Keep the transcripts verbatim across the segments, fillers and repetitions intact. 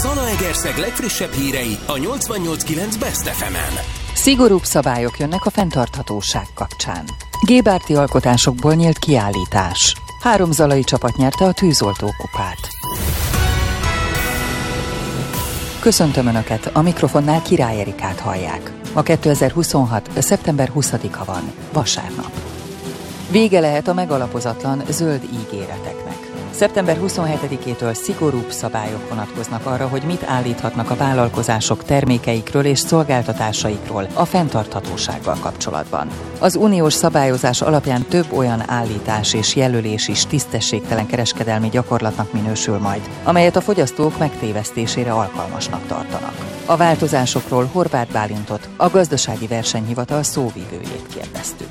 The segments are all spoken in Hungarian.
Zalaegerszeg legfrissebb hírei a nyolcvannyolc kilenc Best ef emen. Szigorúbb szabályok jönnek a fenntarthatóság kapcsán. Gébárti alkotásokból nyílt kiállítás. Három zalai csapat nyerte a tűzoltó kupát. Köszöntöm Önöket, a mikrofonnál Király Erikát hallják. Ma kétezer-huszonhat. szeptember huszadika van, vasárnap. Vége lehet a megalapozatlan zöld ígéreteknek. szeptember huszonhetedikétől szigorúbb szabályok vonatkoznak arra, hogy mit állíthatnak a vállalkozások termékeikről és szolgáltatásaikról a fenntarthatósággal kapcsolatban. Az uniós szabályozás alapján több olyan állítás és jelölés is tisztességtelen kereskedelmi gyakorlatnak minősül majd, amelyet a fogyasztók megtévesztésére alkalmasnak tartanak. A változásokról Horváth Bálintot, a Gazdasági Versenyhivatal szóvivőjét kérdeztük.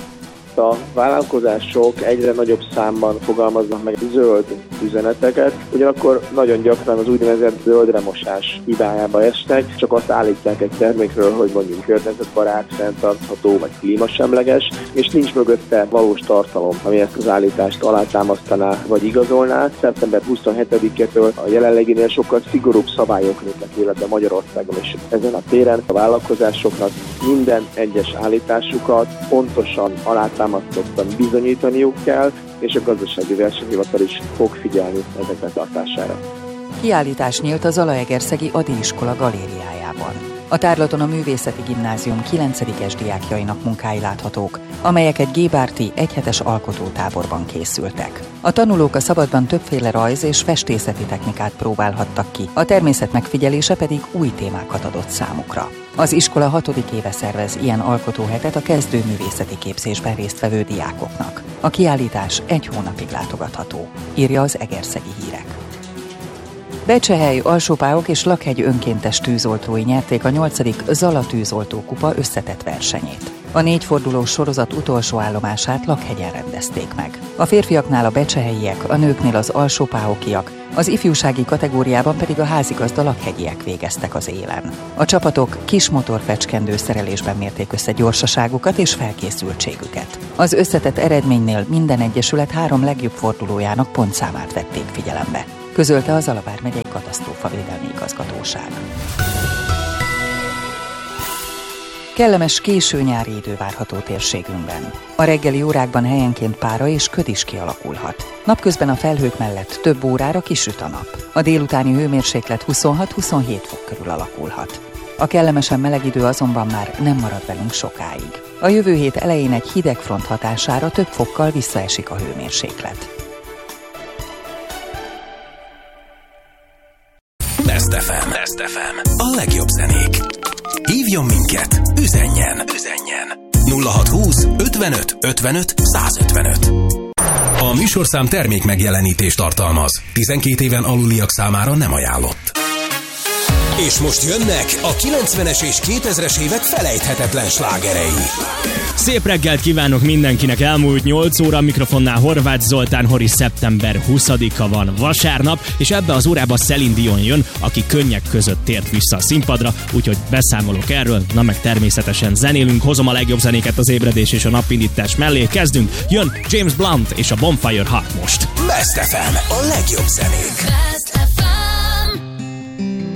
A vállalkozások egyre nagyobb számban fogalmaznak meg zöld üzeneteket, ugyanakkor nagyon gyakran az úgynevezett zöldremosás hibájába esnek, csak azt állítják egy termékről, hogy mondjuk környezetbarát, fenntartható vagy klímasemleges, és nincs mögötte valós tartalom, ami ezt az állítást alátámasztaná vagy igazolná. szeptember huszonhetedikétől a jelenleginél sokkal szigorúbb szabályok lépnek életbe Magyarországon, és ezen a téren a vállalkozásoknak minden egyes állításukat pontosan alátámasztani, támasztottan bizonyítaniuk kell, és a Gazdasági Versenyhivatal is fog figyelni ezek betartására. Kiállítás nyílt a Zalaegerszegi Ady Iskola galériájában. A tárlaton a Művészeti Gimnázium kilencedikes diákjainak munkái láthatók, amelyek egy gébárti egyhetes alkotótáborban készültek. A tanulók a szabadban többféle rajz és festészeti technikát próbálhattak ki, a természet megfigyelése pedig új témákat adott számukra. Az iskola hatodik éve szervez ilyen alkotóhetet a kezdő művészeti képzésben résztvevő diákoknak. A kiállítás egy hónapig látogatható, írja az Egerszegi Hírek. Becsehely, Alsópáok és Lakhegy önkéntes tűzoltói nyerték a nyolcadik Zala tűzoltó kupa összetett versenyét. A négyfordulós sorozat utolsó állomását Lakhegyen rendezték meg. A férfiaknál a becsehelyiek, a nőknél az alsópáokiak, az ifjúsági kategóriában pedig a házigazda lakhegyiek végeztek az élen. A csapatok kis motorfecskendő szerelésben mérték össze gyorsaságukat és felkészültségüket. Az összetett eredménynél minden egyesület három legjobb fordulójának pontszámát vették figyelembe, közölte a Zala vármegyei katasztrófavédelmi igazgatóság. Kellemes késő nyári idő várható térségünkben. A reggeli órákban helyenként pára és köd is kialakulhat. Napközben a felhők mellett több órára kisüt a nap. A délutáni hőmérséklet huszonhat-huszonhét fok körül alakulhat. A kellemesen meleg idő azonban már nem marad velünk sokáig. A jövő hét elején egy hideg front hatására több fokkal visszaesik a hőmérséklet. Best ef em. Best ef em. A legjobb zenék. Hívjon minket, üzenjen, üzenjen. nulla hatszázhúsz ötvenöt ötvenöt százötvenöt. A műsorszám termék megjelenítést tartalmaz. tizenkét éven aluliak számára nem ajánlott. És most jönnek a kilencvenes és kétezres évek felejthetetlen slágerei. Szép reggelt kívánok mindenkinek, elmúlt nyolc óra, mikrofonnál Horváth Zoltán, Hori, szeptember huszadika van, vasárnap, és ebbe az órába Celine Dion jön, aki könnyek között tért vissza a színpadra, úgyhogy beszámolok erről, na meg természetesen zenélünk, hozom a legjobb zenéket az ébredés és a napindítás mellé, kezdünk, jön James Blunt és a Bonfire Heart most. Best ef em, a legjobb zenék.